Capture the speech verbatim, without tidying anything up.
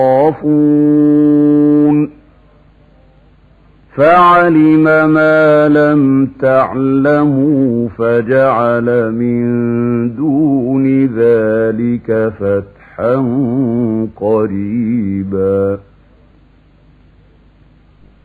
تخافون فعلم ما لم تعلموا فجعل من دون ذلك فتحا قريبا